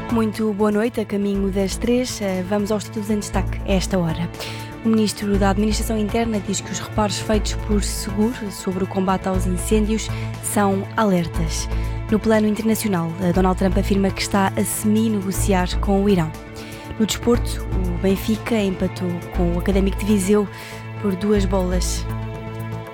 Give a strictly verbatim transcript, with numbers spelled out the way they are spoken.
Muito boa noite, a caminho das três, vamos aos títulos em destaque a esta hora. O Ministro da Administração Interna diz que os reparos feitos por Seguro sobre o combate aos incêndios são alertas. No plano internacional, Donald Trump afirma que está a semi-negociar com o Irão. No desporto, o Benfica empatou com o Académico de Viseu por duas bolas